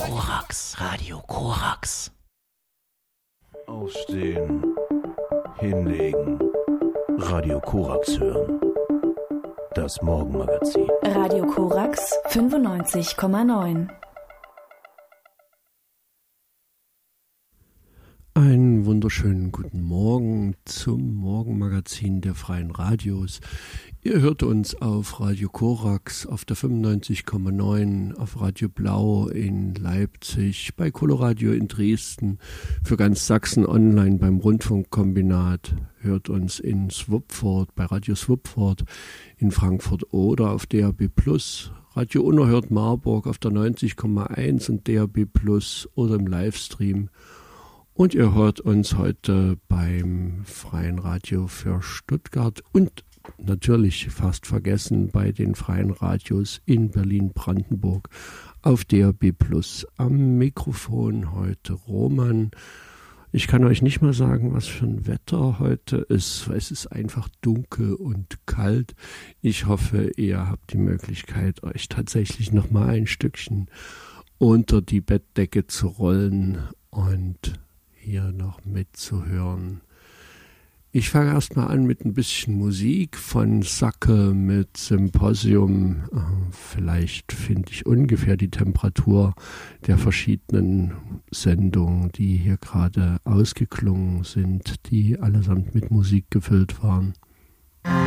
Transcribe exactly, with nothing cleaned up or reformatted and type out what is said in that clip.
Korax, Radio Korax. Aufstehen, hinlegen, Radio Korax hören. Das Morgenmagazin. Radio Korax fünfundneunzig Komma neun. Einen wunderschönen guten Morgen zum Morgenmagazin der Freien Radios. Ihr hört uns auf Radio Korax, auf der fünfundneunzig Komma neun, auf Radio Blau in Leipzig, bei Coloradio in Dresden, für ganz Sachsen online beim Rundfunkkombinat. Hört uns in Swupford, bei Radio Swupford in Frankfurt oder auf D A B plus, Radio Unerhört Marburg auf der neunzig Komma eins und D A B plus oder im Livestream. Und ihr hört uns heute beim Freien Radio für Stuttgart und natürlich fast vergessen bei den Freien Radios in Berlin-Brandenburg auf D A B plus. Am Mikrofon heute Roman. Ich kann euch nicht mal sagen, was für ein Wetter heute ist. Es ist einfach dunkel und kalt. Ich hoffe, ihr habt die Möglichkeit, euch tatsächlich noch mal ein Stückchen unter die Bettdecke zu rollen und hier noch mitzuhören. Ich fange erstmal an mit ein bisschen Musik von Sacke mit Symposium. Vielleicht finde ich ungefähr die Temperatur der verschiedenen Sendungen, die hier gerade ausgeklungen sind, die allesamt mit Musik gefüllt waren.